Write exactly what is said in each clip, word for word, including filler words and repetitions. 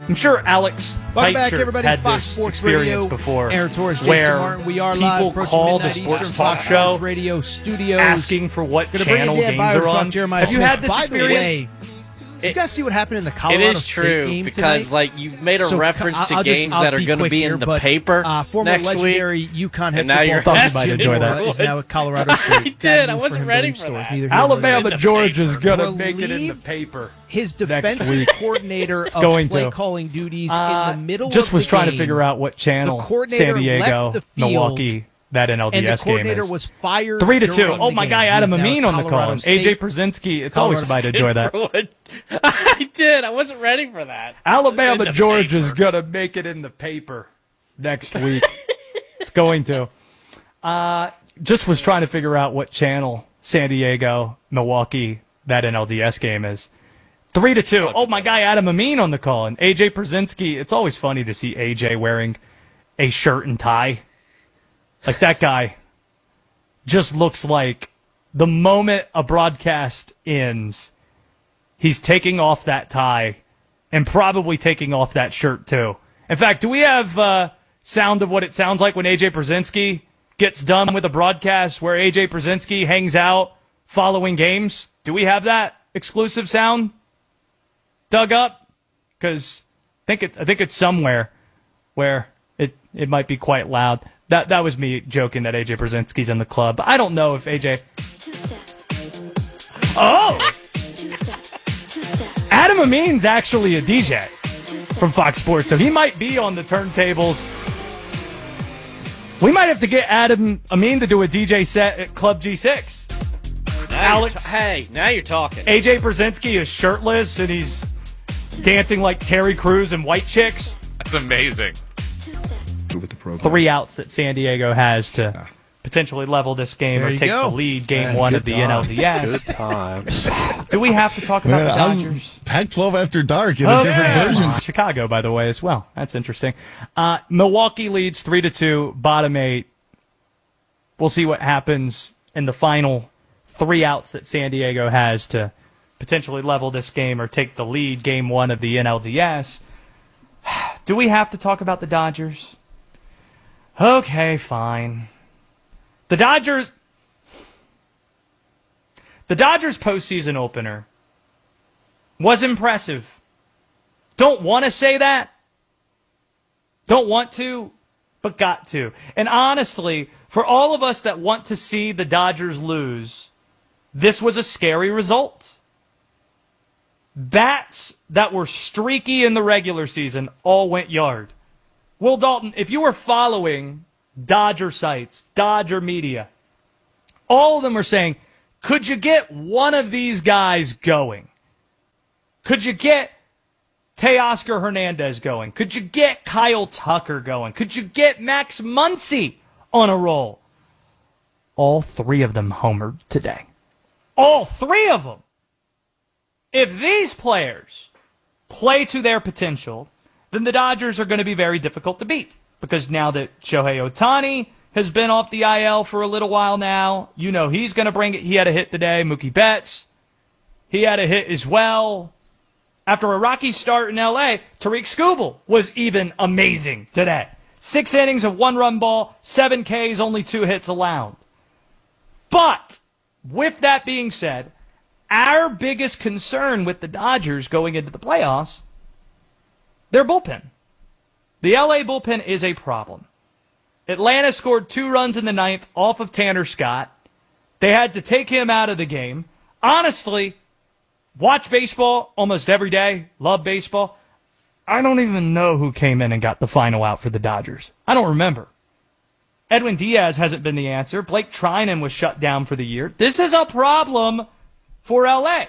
I'm sure Alex Welcome back, Tightshirts everybody. had Fox this Sports experience Radio. before, Aaron Torres, Jason where Martin. We are people live. approaching call the midnight sports Eastern, talk Fox show Sports Radio Studios. asking for what Gonna bring channel in Dan games Byer are to talk on. Jeremiah Have you Smith. had this By experience? the way, did you guys see what happened in the Colorado It is State true game because, tonight? like, you've made a So, reference I'll to just- games I'll that are be going to quick be here, in the but, paper uh, former next week. legendary UConn head And now you're football Thought you might coach enjoy that. is now at Colorado State. I did. Bad I move wasn't for him ready going for stores. that. Neither here nor Alabama there. Georgia is going to Relieved make it in the paper. His next defensive week. coordinator of going play to. calling duties Uh, in the middle just of was the trying game, to figure out what channel the coordinator San Diego, left the field, Milwaukee, that and the N L D S game coordinator is. was fired Three to two. during Oh the my game. guy He Adam is now Amin at on the Colorado call. A State. J Brzezinski. It's always Colorado somebody to enjoy that. I did. I wasn't ready for that. Alabama In the Georgia's paper. going to make it in the paper next week. It's going to. Uh, just was trying to figure out what channel San Diego, Milwaukee, that N L D S game is. Three to two. Oh, my guy Adam Amin on the call. And A J Brzezinski. It's always funny to see A J wearing a shirt and tie. Like, that guy just looks like the moment a broadcast ends, he's taking off that tie and probably taking off that shirt, too. In fact, do we have uh, sound of what it sounds like when A J Brzezinski gets done with a broadcast where A J Brzezinski hangs out following games? Do we have that exclusive sound dug up? Because I think it, I think it's somewhere where it, it might be quite loud. That that was me joking that A J Brzezinski's in the club. I don't know if A J... Oh! Adam Amin's actually a D J from Fox Sports, so he might be on the turntables. We might have to get Adam Amin to do a D J set at Club G six. Now Alex, you're ta- hey, now you're talking. A J Brzezinski is shirtless and he's dancing like Terry Crews and White Chicks. That's amazing. With the program. Three outs that San Diego has to potentially level this game There or you take go. the lead game Man, one good of the times. N L D S. Good times. Do we have to talk about Man, the I'm Dodgers? Pac twelve after dark in Oh, a different yeah. version. Chicago, by the way, as well. That's interesting. Uh, Milwaukee leads three to two, bottom eight. We'll see what happens in the final three outs that San Diego has to potentially level this game or take the lead game one of the N L D S. Do we have to talk about the Dodgers? Okay, fine. The Dodgers... The Dodgers postseason opener was impressive. Don't want to say that. Don't want to, but got to. And honestly, for all of us that want to see the Dodgers lose, this was a scary result. Bats that were streaky in the regular season all went yard. Will Dalton, if you were following Dodger sites, Dodger media, all of them are saying, could you get one of these guys going? Could you get Teoscar Hernandez going? Could you get Kyle Tucker going? Could you get Max Muncy on a roll? All three of them homered today. All three of them. If these players play to their potential, then the Dodgers are going to be very difficult to beat. Because now that Shohei Ohtani has been off the I L for a little while now, you know he's going to bring it. He had a hit today. Mookie Betts, he had a hit as well. After a rocky start in L A, Tariq Skubal was even amazing today. Six innings of one-run ball, seven Ks, only two hits allowed. But, with that being said, our biggest concern with the Dodgers going into the playoffs, their bullpen. The L A bullpen is a problem. Atlanta scored two runs in the ninth off of Tanner Scott. They had to take him out of the game. Honestly, watch baseball almost every day. Love baseball. I don't even know who came in and got the final out for the Dodgers. I don't remember. Edwin Diaz hasn't been the answer. Blake Trinan was shut down for the year. This is a problem for L A.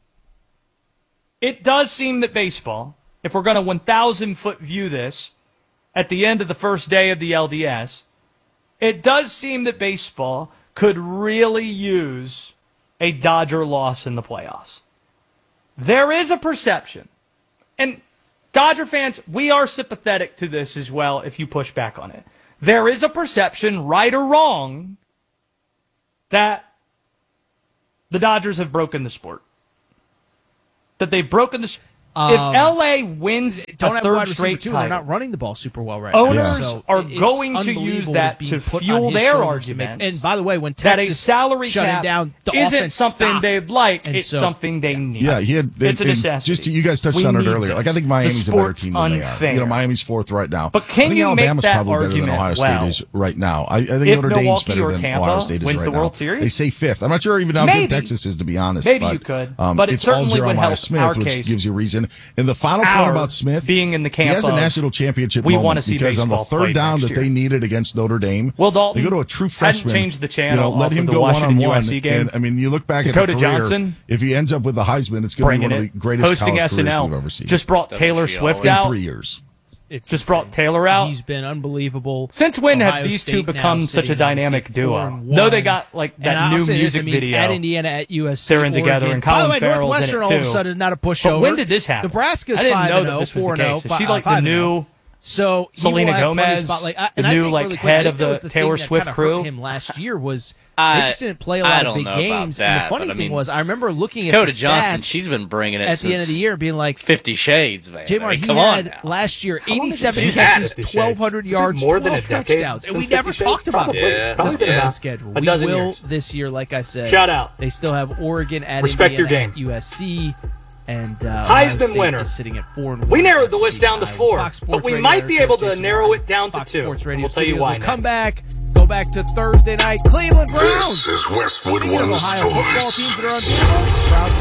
It does seem that baseball, if we're going to one thousand foot view this at the end of the first day of the L D S, it does seem that baseball could really use a Dodger loss in the playoffs. There is a perception, and Dodger fans, we are sympathetic to this as well if you push back on it. There is a perception, right or wrong, that the Dodgers have broken the sport. That they've broken the... Um, if L A wins don't a have third wide receiver straight two, and they're title, not running the ball super well right owners now. So are it's going to unbelievable use what that is to being put fuel on his their shoulders to make- arguments. And by the way, when that a Texas salary shutting cap down, the isn't offense something stopped. they'd like. And It's so- something they need. Yeah, he had. It's a and necessity. Just you guys touched We on it need earlier. this. Like I think Miami's The a better sport's team than they are. unfair. You know, Miami's fourth right now. But can I think you make Alabama's that probably better than argument Ohio State well? is right now. I, I think If Notre Dame's Milwaukee better or than Tampa Ohio State is wins right the now. World Series? They say fifth. I'm not sure even how Maybe. good Texas is, to be honest. Maybe but, you could, um, but it it's all certainly would Jeremiah help Smith, our which case. gives you reason. And the final Our point about Smith, being in the camp he has a of, national championship we moment wanna see because on the baseball third played down next that they year. needed against Notre Dame, Will Dalton they go to a true hadn't freshman. changed the you channel know, let off him of the go one Washington on U one. S C game. And I mean, you look back Dakota at the career. Johnson, if he ends up with the Heisman, it's going to be bringing one of it, the greatest hosting college S N careers L. we've ever seen. Just brought Doesn't Taylor she Swift in out. three years. It's Just insane. brought Taylor out. He's been unbelievable. Since when Ohio have these State two now become such sitting a dynamic obviously four duo? and No, one. they got like And that I'll new say this, music I mean, video. at Indiana, at U S C, They're in together, Oregon. and By the Colin way, Farrell's in it, Northwestern all of a too. sudden not a pushover. But when did this happen? Nebraska's I didn't five know and that oh, this was four the and oh, case. Is fi- she like five the and oh. new So he Selena will have plenty of Gomez, spotlight. I- the and I new, think like, really quick, head I think of that the was the Taylor thing that Swift kinda crew? hurt him last year was I- they just didn't play a I lot don't of big know about games. that, and the funny but I thing mean, was, I remember looking at Dakota the Johnson, stats she's been bringing it at the end of the since year, being like, Fifty Shades, man. J-Mar, I mean, he come on had now. last year long has it eighty-seven been? catches, Fifty Shades. twelve hundred It's been yards, more than a twelve decade touchdowns, and since we never Fifty talked Shades? about Probably. it. Probably Just been because of about the schedule. a We dozen will years. this year, like I said. Shout out. They still have Oregon at Respect your Indiana, game. at U S C, and uh, Heisman Ohio State winner. is sitting at four and one. We narrowed the list down to Iowa. four, Fox but Sports we Radio might be editor able to Jason narrow Warren. it down to Fox two. Sports And Radio we'll tell you Studios. why We'll next. come back. Go back to Thursday night. Cleveland Browns. This is Westwood Speaking of One Ohio football Sports. teams that are unbeatable, Browns